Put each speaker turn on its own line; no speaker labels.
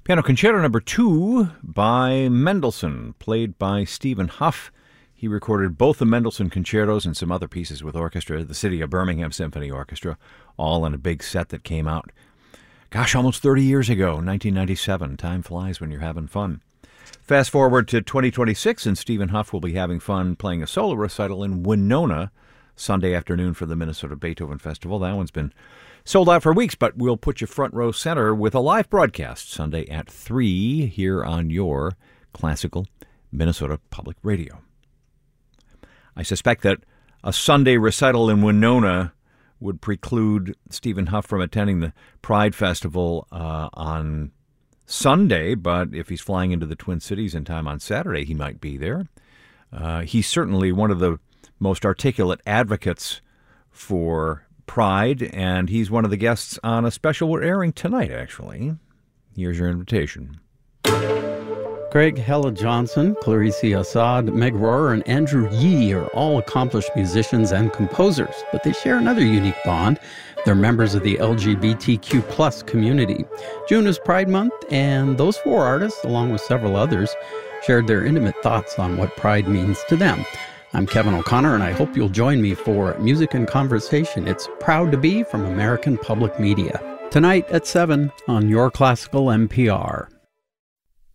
Piano Concerto number 2 by Mendelssohn, played by Stephen Hough. He recorded both the Mendelssohn concertos and some other pieces with orchestra, the City of Birmingham Symphony Orchestra, all in a big set that came out, almost 30 years ago, 1997. Time flies when you're having fun. Fast forward to 2026, and Stephen Hough will be having fun playing a solo recital in Winona Sunday afternoon for the Minnesota Beethoven Festival. That one's been sold out for weeks, but we'll put you front row center with a live broadcast Sunday at 3 here on your classical Minnesota Public Radio. I suspect that a Sunday recital in Winona would preclude Stephen Hough from attending the Pride Festival on Sunday, but if he's flying into the Twin Cities in time on Saturday, he might be there. He's certainly one of the most articulate advocates for Pride, and he's one of the guests on a special we're airing tonight, actually. Here's your invitation.
Greg Hella Johnson, Clarice Assad, Meg Rohrer, and Andrew Yee are all accomplished musicians and composers, but they share another unique bond. They're members of the LGBTQ plus community. June is Pride Month, and those four artists, along with several others, shared their intimate thoughts on what Pride means to them. I'm Kevin O'Connor, and I hope you'll join me for Music and Conversation. It's Proud to Be from American Public Media. Tonight at 7 on Your Classical NPR.